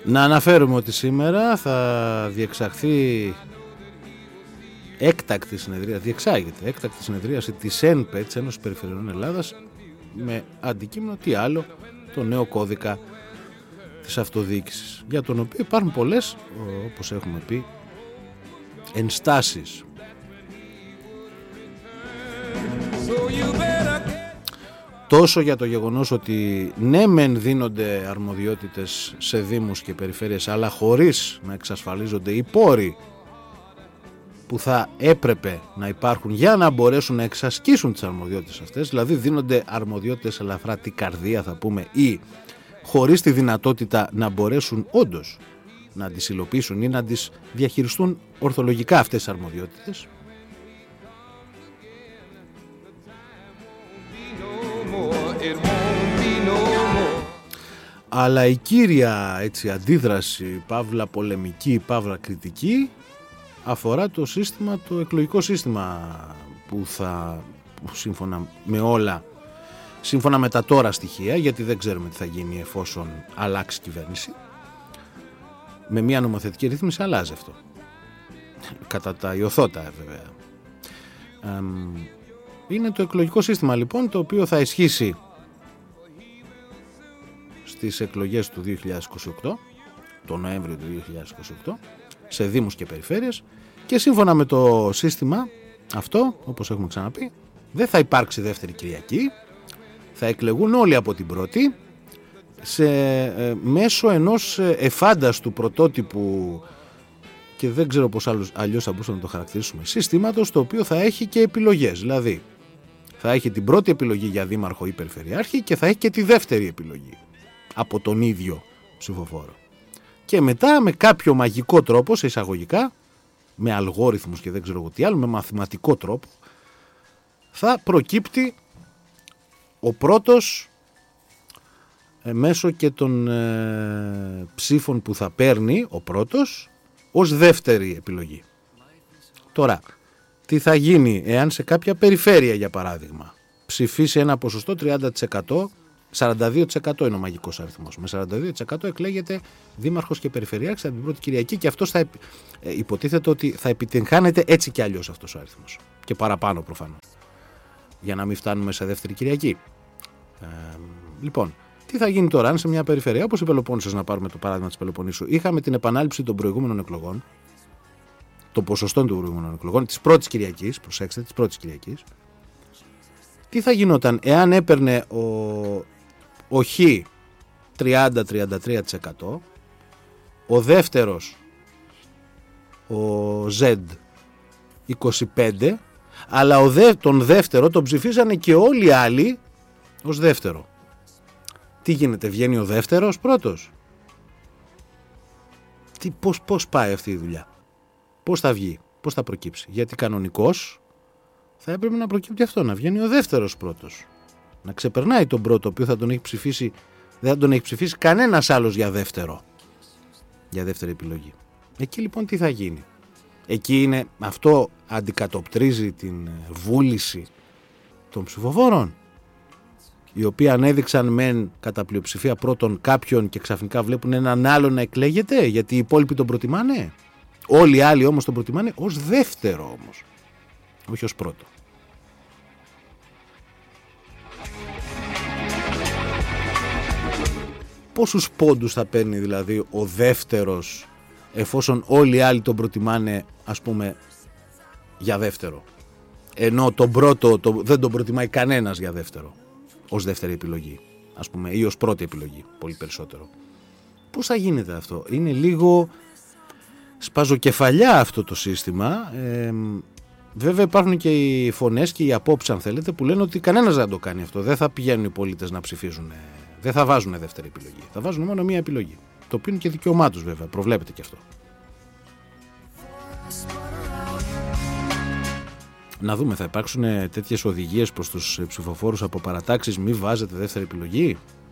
Να αναφέρουμε ότι σήμερα θα διεξαχθεί έκτακτη συνεδρία, διεξάγεται έκτακτη συνεδρίαση της ΕΝΠΕ, της Ένωσης Περιφερειών Ελλάδας, με αντικείμενο τι άλλο, το νέο κώδικα της αυτοδιοίκησης, για τον οποίο υπάρχουν πολλές, όπως έχουμε πει, ενστάσεις. Τόσο για το γεγονός ότι ναι μεν δίνονται αρμοδιότητες σε δήμους και περιφέρειες, αλλά χωρίς να εξασφαλίζονται οι πόροι που θα έπρεπε να υπάρχουν για να μπορέσουν να εξασκήσουν τις αρμοδιότητες αυτές, δηλαδή δίνονται αρμοδιότητες ελαφρά την καρδία θα πούμε, ή χωρίς τη δυνατότητα να μπορέσουν όντως να τις υλοποιήσουν ή να τις διαχειριστούν ορθολογικά αυτές τις αρμοδιότητες. Αλλά η κύρια αντίδραση, παύλα πολεμική, παύλα κριτική, αφορά το σύστημα, το εκλογικό σύστημα που σύμφωνα με όλα, σύμφωνα με τα τώρα στοιχεία, γιατί δεν ξέρουμε τι θα γίνει εφόσον αλλάξει κυβέρνηση, με μια νομοθετική ρύθμιση αλλάζει αυτό. Κατά τα ιωθώτα βέβαια. Είναι το εκλογικό σύστημα λοιπόν, το οποίο θα ισχύσει στις εκλογές του 2028, το Νοέμβριο του 2028, σε δήμους και περιφέρειες, και σύμφωνα με το σύστημα αυτό, όπως έχουμε ξαναπεί, δεν θα υπάρξει δεύτερη Κυριακή, θα εκλεγούν όλοι από την πρώτη, μέσω ενός εφάνταστου πρωτότυπου, και δεν ξέρω πώς αλλιώς θα μπορούσαμε να το χαρακτηρίσουμε, συστήματος, το οποίο θα έχει και επιλογές, δηλαδή θα έχει την πρώτη επιλογή για δήμαρχο ή περιφερειάρχη και θα έχει και τη δεύτερη επιλογή από τον ίδιο ψηφοφόρο. Και μετά με κάποιο μαγικό τρόπο, σε εισαγωγικά, με αλγόριθμους και δεν ξέρω εγώ τι άλλο, με μαθηματικό τρόπο, θα προκύπτει ο πρώτος μέσω και των ψήφων που θα παίρνει ο πρώτος ως δεύτερη επιλογή. Τώρα, τι θα γίνει εάν σε κάποια περιφέρεια, για παράδειγμα, ψηφίσει ένα ποσοστό 30%, 42% είναι ο μαγικός αριθμός. Με 42% εκλέγεται δήμαρχος και περιφερειάρχης από την πρώτη Κυριακή, και αυτός θα υποτίθεται ότι θα επιτυγχάνεται έτσι κι αλλιώς αυτός ο αριθμός. Και παραπάνω προφανώς. Για να μην φτάνουμε σε δεύτερη Κυριακή. Λοιπόν, τι θα γίνει τώρα αν σε μια περιφέρεια όπως η Πελοπόννησος, να πάρουμε το παράδειγμα της Πελοποννήσου, είχαμε την επανάληψη των προηγούμενων εκλογών, των ποσοστών των προηγούμενων εκλογών, της πρώτης Κυριακής, προσέξτε, της πρώτης Κυριακής. Τι θα γινόταν εάν έπαιρνε ο Χ 30-33%, ο δεύτερος ο Ζ 25%, αλλά τον δεύτερο τον ψηφίσανε και όλοι οι άλλοι ως δεύτερο. Τι γίνεται, βγαίνει ο δεύτερος πρώτος? Πώς πάει αυτή η δουλειά? Πώς θα βγει, πώς θα προκύψει? Γιατί κανονικώς θα έπρεπε να προκύπτει αυτό, να βγαίνει ο δεύτερος πρώτος, να ξεπερνάει τον πρώτο, ο οποίο θα τον έχει ψηφίσει, δεν θα τον έχει ψηφίσει κανένας άλλος για δεύτερη επιλογή. Εκεί λοιπόν τι θα γίνει? Εκεί είναι, αυτό αντικατοπτρίζει την βούληση των ψηφοφόρων, οι οποίοι ανέδειξαν μεν κατά πλειοψηφία πρώτον κάποιον και ξαφνικά βλέπουν έναν άλλον να εκλέγεται, γιατί οι υπόλοιποι τον προτιμάνε. Όλοι οι άλλοι όμως τον προτιμάνε ως δεύτερο όμως, όχι ως πρώτο. Πόσους πόντους θα παίρνει δηλαδή ο δεύτερος, εφόσον όλοι οι άλλοι τον προτιμάνε, ας πούμε, για δεύτερο, ενώ τον πρώτο δεν τον προτιμάει κανένας για δεύτερο, ως δεύτερη επιλογή, ας πούμε, ή ως πρώτη επιλογή, πολύ περισσότερο? Πώς θα γίνεται αυτό? Είναι λίγο σπαζοκεφαλιά αυτό το σύστημα. Βέβαια υπάρχουν και οι φωνές και οι απόψεις, αν θέλετε, που λένε ότι κανένας δεν το κάνει αυτό. Δεν θα πηγαίνουν οι πολίτες να ψηφίζουν, δεν θα βάζουν δεύτερη επιλογή, θα βάζουν μόνο μία επιλογή, το οποίο είναι και δικαίωμά τους βέβαια, προβλέπεται και αυτό. Να δούμε, θα υπάρξουν τέτοιες οδηγίες προς τους ψηφοφόρους από παρατάξεις, μη βάζετε δεύτερη επιλογή?